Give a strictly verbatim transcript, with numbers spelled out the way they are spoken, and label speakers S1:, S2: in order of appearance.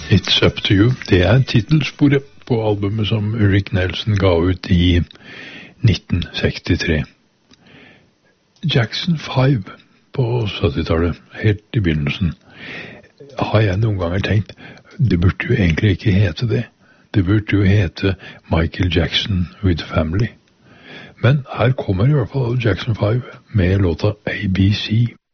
S1: It's Up To You. Det er titelsporet på albumet som Rick Nelson ga ut i nitten sekstitre. Jackson five på syttitallet, helt i begynnelsen, har jeg noen ganger tenkt, det burde jo egentlig ikke hete det. Det burde jo hete Michael Jackson with Family. Men her kommer i hvert fall Jackson five med låta A B C.